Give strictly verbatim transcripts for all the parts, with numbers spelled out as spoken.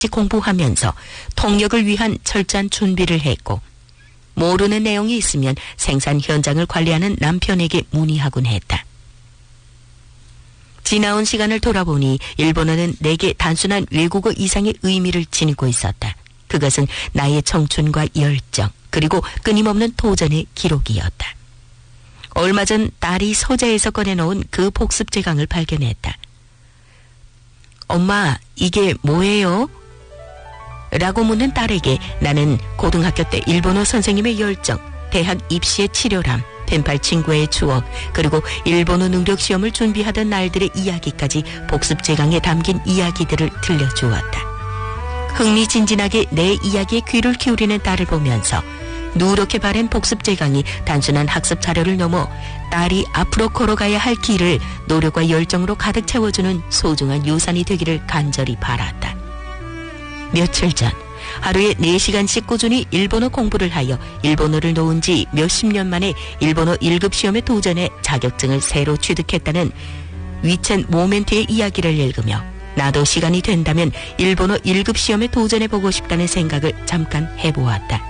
공부하면서 통역을 위한 철저한 준비를 했고 모르는 내용이 있으면 생산 현장을 관리하는 남편에게 문의하곤 했다. 지나온 시간을 돌아보니 일본어는 내게 단순한 외국어 이상의 의미를 지니고 있었다. 그것은 나의 청춘과 열정 그리고 끊임없는 도전의 기록이었다. 얼마 전 딸이 서재에서 꺼내놓은 그 복습 제강을 발견했다. 엄마, 이게 뭐예요? 라고 묻는 딸에게 나는 고등학교 때 일본어 선생님의 열정, 대학 입시의 치열함, 펜팔 친구의 추억, 그리고 일본어 능력 시험을 준비하던 날들의 이야기까지 복습 제강에 담긴 이야기들을 들려주었다. 흥미진진하게 내 이야기에 귀를 기울이는 딸을 보면서 누렇게 바랜 복습 제강이 단순한 학습 자료를 넘어 딸이 앞으로 걸어가야 할 길을 노력과 열정으로 가득 채워주는 소중한 유산이 되기를 간절히 바랐다. 며칠 전 하루에 네 시간씩 꾸준히 일본어 공부를 하여 일본어를 놓은 지 몇십 년 만에 일본어 일 급 시험에 도전해 자격증을 새로 취득했다는 위첸 모멘트의 이야기를 읽으며 나도 시간이 된다면 일본어 일 급 시험에 도전해보고 싶다는 생각을 잠깐 해보았다.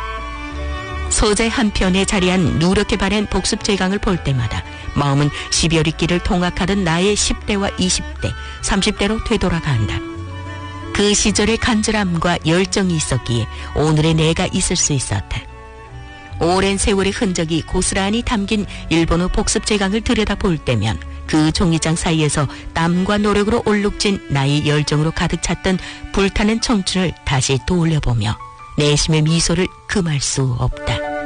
서재 한편에 자리한 누렇게 바랜 복습 제강을 볼 때마다 마음은 십여리 길을 통학하던 나의 십 대와 이십 대, 삼십 대로 되돌아간다. 그 시절의 간절함과 열정이 있었기에 오늘의 내가 있을 수 있었다. 오랜 세월의 흔적이 고스란히 담긴 일본어 복습 제강을 들여다볼 때면 그 종이장 사이에서 땀과 노력으로 얼룩진 나의 열정으로 가득 찼던 불타는 청춘을 다시 떠올려보며 내심의 미소를 금할 수 없다.